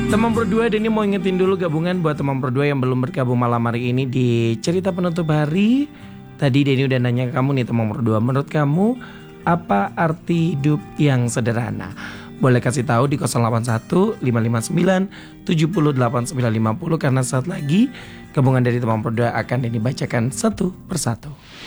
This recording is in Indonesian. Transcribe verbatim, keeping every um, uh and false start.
Teman berdua, Denny mau ingetin dulu gabungan buat teman berdua yang belum bergabung malam hari ini di cerita penutup hari. Tadi Denny udah nanya ke kamu nih teman berdua, menurut kamu apa arti hidup yang sederhana? Boleh kasih tahu di nol delapan satu lima lima sembilan tujuh delapan sembilan lima nol karena saat lagi gabungan dari teman berdua akan Denny bacakan satu persatu.